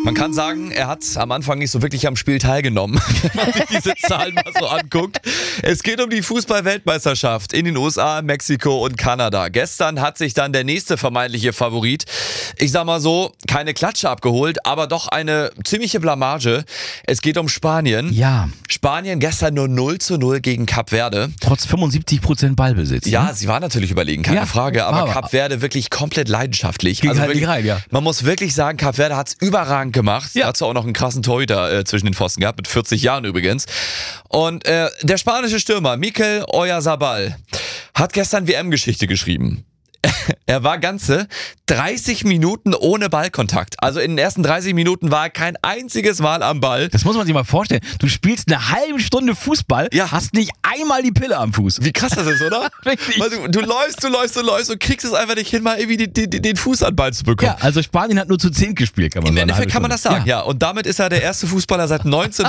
Man kann sagen, er hat am Anfang nicht so wirklich am Spiel teilgenommen, wenn man sich diese Zahlen mal so anguckt. Es geht um die Fußball-Weltmeisterschaft in den USA, Mexiko und Kanada. Gestern hat sich dann der nächste vermeintliche Favorit, ich sag mal so, keine Klatsche abgeholt, aber doch eine ziemliche Blamage. Es geht um Spanien. Ja. Spanien gestern nur 0:0 gegen Kap Verde. Trotz 75% Ballbesitz. Ja, ne? sie war natürlich überlegen, keine Frage, aber war Kap Verde wirklich komplett leidenschaftlich. Ging halt wirklich, nicht rein, ja. Man muss wirklich sagen, Kap Verde hat's überragend gemacht. Ja. Dazu auch noch einen krassen Torhüter zwischen den Pfosten gehabt, mit 40 Jahren übrigens. Und der spanische Stürmer Mikel Oyarzabal hat gestern WM-Geschichte geschrieben. Er war ganze 30 Minuten ohne Ballkontakt. Also in den ersten 30 Minuten war er kein einziges Mal am Ball. Das muss man sich mal vorstellen. Du spielst eine halbe Stunde Fußball, hast nicht einmal die Pille am Fuß. Wie krass das ist, oder? Wirklich. Weil du läufst und kriegst es einfach nicht hin, mal irgendwie den Fuß an den Ball zu bekommen. Ja, also Spanien hat nur zu 10 gespielt, kann man Im sagen. Endeffekt kann man das sagen, ja. Und damit ist er der erste Fußballer seit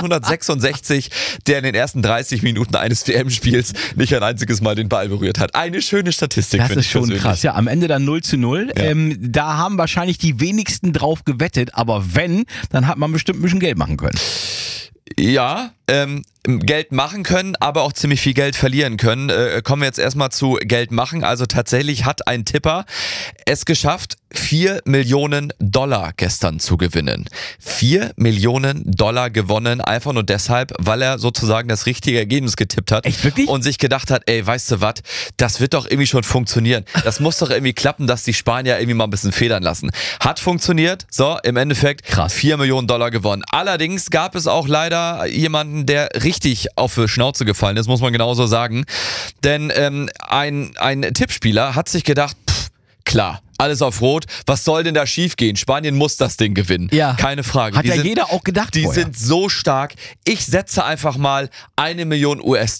1966, der in den ersten 30 Minuten eines WM-Spiels nicht ein einziges Mal den Ball berührt hat. Eine schöne Statistik, Das finde ist ich schon persönlich. krass. Ja, am Ende dann 0:0. Ja. Da haben wahrscheinlich die wenigsten drauf gewettet, aber wenn, dann hat man bestimmt ein bisschen Geld machen können. Ja, Geld machen können, aber auch ziemlich viel Geld verlieren können. Kommen wir jetzt erstmal zu Geld machen. Also tatsächlich hat ein Tipper es geschafft, $4 Millionen gestern zu gewinnen. $4 Millionen gewonnen, einfach nur deshalb, weil er sozusagen das richtige Ergebnis getippt hat. Echt, wirklich? Und sich gedacht hat, ey, weißt du was, das wird doch irgendwie schon funktionieren. Das muss doch irgendwie klappen, dass die Spanier irgendwie mal ein bisschen federn lassen. Hat funktioniert, so, im Endeffekt Krass. $4 Millionen gewonnen. Allerdings gab es auch leider jemanden, der richtig auf die Schnauze gefallen ist, muss man genauso sagen. Denn ein Tippspieler hat sich gedacht, klar, alles auf Rot, was soll denn da schief gehen? Spanien muss das Ding gewinnen. Ja. Keine Frage. Hat ja jeder auch gedacht Die vorher. sind so stark. Ich setze einfach mal $1 Million.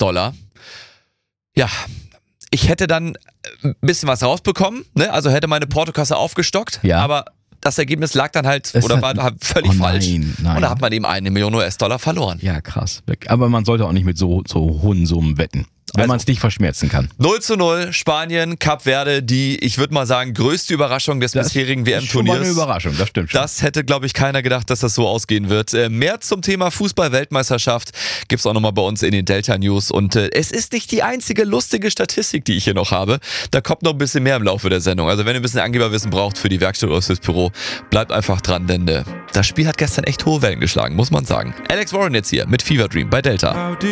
Ja, ich hätte dann ein bisschen was rausbekommen, ne? Also hätte meine Portokasse aufgestockt, Ja. aber das Ergebnis lag dann halt, Es oder hat- war völlig Oh nein, falsch. nein. Und da hat man eben $1 Million verloren. Ja, krass. Aber man sollte auch nicht mit so hohen Summen wetten, wenn Also- man es nicht verschmerzen kann. 0:0, Spanien, Kap Verde, die, ich würde mal sagen, größte Überraschung des bisherigen Das ist schon mal eine WM-Turniers. Überraschung, das stimmt schon. Das hätte, glaube ich, keiner gedacht, dass das so ausgehen wird. Mehr zum Thema Fußball-Weltmeisterschaft gibt's auch nochmal bei uns in den Delta News. Und es ist nicht die einzige lustige Statistik, die ich hier noch habe. Da kommt noch ein bisschen mehr im Laufe der Sendung. Also wenn ihr ein bisschen Angeberwissen braucht für die Werkstatt oder fürs Büro, bleibt einfach dran, denn das Spiel hat gestern echt hohe Wellen geschlagen, muss man sagen. Alex Warren jetzt hier mit Fever Dream bei Delta.